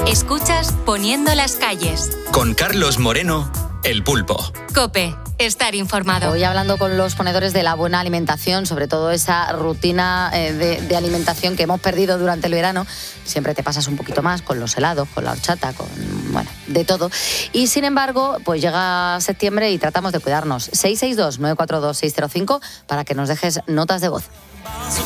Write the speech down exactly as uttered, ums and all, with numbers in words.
Escuchas Poniendo las calles. Con Carlos Moreno, El Pulpo. COPE. Estar informado. Hoy hablando con los ponedores de la buena alimentación, sobre todo esa rutina eh, de, de alimentación que hemos perdido durante el verano. Siempre te pasas un poquito más con los helados, con la horchata, con, bueno, de todo. Y sin embargo, pues llega septiembre y tratamos de cuidarnos. seis seis dos, nueve cuatro dos, seis cero cinco para que nos dejes notas de voz.